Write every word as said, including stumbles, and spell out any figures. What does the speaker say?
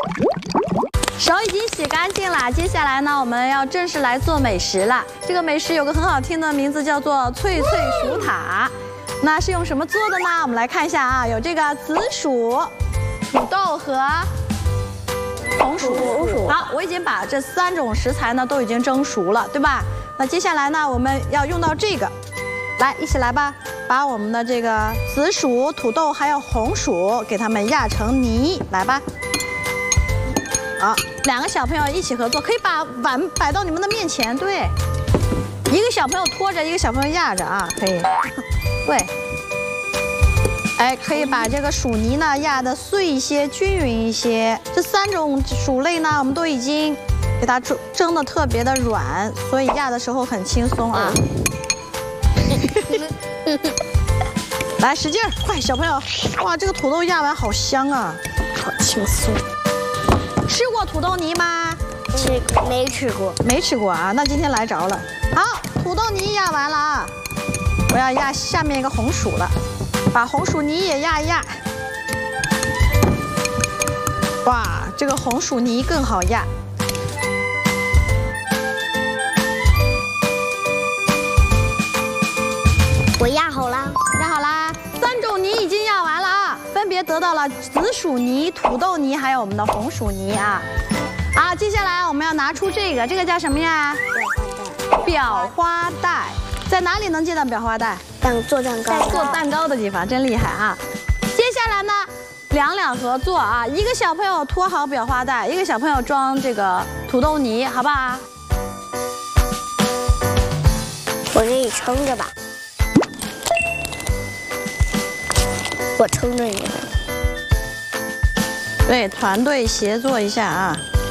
手已经洗干净了，接下来呢，我们要正式来做美食了。这个美食有个很好听的名字，叫做脆脆薯塔。那是用什么做的呢？我们来看一下啊，有这个紫薯、土豆和红薯。红薯。好，我已经把这三种食材呢都已经蒸熟了，对吧？那接下来呢，我们要用到这个，来，一起来吧，把我们的这个紫薯、土豆还有红薯给它们压成泥，来吧。好，两个小朋友一起合作，可以把碗摆到你们的面前，对，一个小朋友拖着，一个小朋友压着啊，可以，对，哎，可以把这个薯泥呢压得碎一些，均匀一些。这三种薯类呢，我们都已经给它蒸蒸得特别的软，所以压的时候很轻松啊。来，使劲儿，快，小朋友，哇，这个土豆压完好香啊， 好轻松。 吃过土豆泥吗？ 吃过，没吃过， 没吃过啊。那今天来着了。好，土豆泥压完了啊，我要压下面一个红薯了，把红薯泥也压一压。哇，这个红薯泥更好压。 我压好啦， 压好啦，三种泥已经压完了啊。分别得到了紫薯泥、土豆泥，还有我们的红薯泥啊！啊，接下来我们要拿出这个，这个叫什么呀？裱花袋。在哪里能见到裱花袋？ 蛋做蛋糕， 在做蛋糕的地方，真厉害啊！接下来呢，两两合作啊，一个小朋友拖好裱花袋，一个小朋友装这个土豆泥，好不好？ 我给你撑着吧。我撑着你。 对，团队协作一下啊。